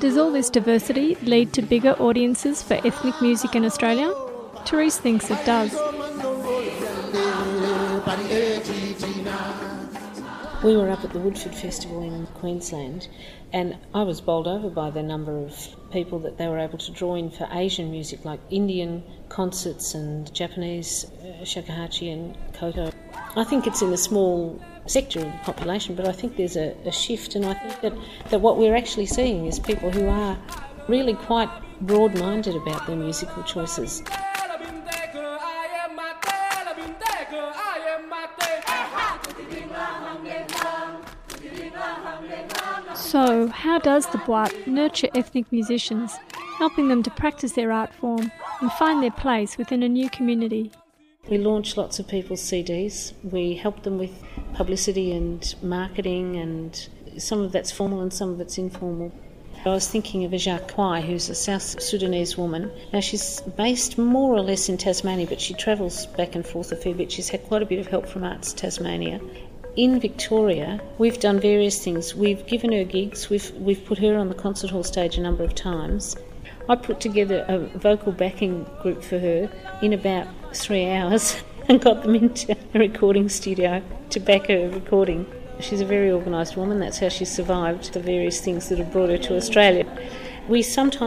Does all this diversity lead to bigger audiences for ethnic music in Australia? Therese thinks it does. We were up at the Woodford Festival in Queensland, and I was bowled over by the number of people that they were able to draw in for Asian music, like Indian concerts and Japanese shakuhachi and koto. I think it's in a small sector of the population, but I think there's a shift, and I think that what we're actually seeing is people who are really quite broad-minded about their musical choices. So, how does the Boite nurture ethnic musicians, helping them to practice their art form and find their place within a new community? We launch lots of people's CDs. We help them with publicity and marketing, and some of that's formal and some of it's informal. I was thinking of Ajak Kwai, who's a South Sudanese woman. Now, she's based more or less in Tasmania, but she travels back and forth a fair bit. She's had quite a bit of help from Arts Tasmania. In Victoria, we've done various things. We've given her gigs. We've put her on the concert hall stage a number of times. I put together a vocal backing group for her in about 3 hours and got them into a recording studio to back her recording. She's a very organised woman. That's how she survived the various things that have brought her to Australia. We sometimes